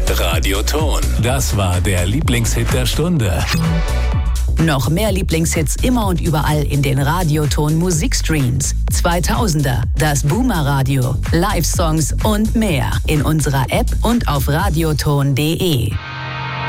Radioton. Das war der Lieblingshit der Stunde. Noch mehr Lieblingshits immer und überall in den Radioton Musikstreams. 2000er, das Boomer Radio, Live-Songs und mehr in unserer App und auf radioton.de.